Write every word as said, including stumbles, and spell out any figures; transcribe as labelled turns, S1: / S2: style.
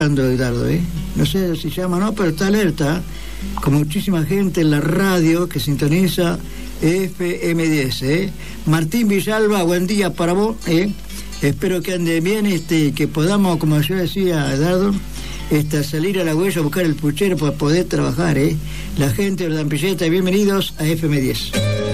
S1: trabajando Edgardo, ¿eh? No sé si llama o no, pero está alerta, con muchísima gente en la radio que sintoniza F M diez, ¿eh? Martín Villalba, buen día para vos, ¿eh? Espero que ande bien, este, que podamos, como yo decía, Edgardo, este, salir a la huella a buscar el puchero para poder trabajar, ¿eh? La gente de la Ampilleta, bienvenidos a F M diez.